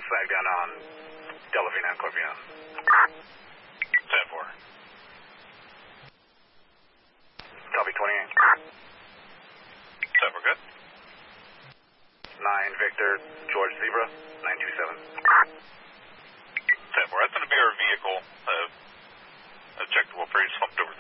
flag down on Delavina and Corvina. 10-4. Copy 28. 10-4, good. 9 Victor, George Zebra, 927. 10-4, that's going to be our vehicle. I checked the well, pretty slumped over